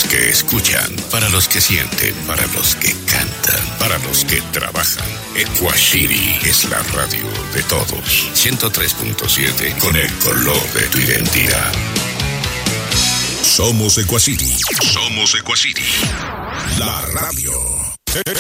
que escuchan, para los que sienten, para los que cantan, para los que trabajan. Equashiri es la radio de todos. 103.7 con el color de tu identidad. Somos Equashiri. Somos Equashiri. La radio.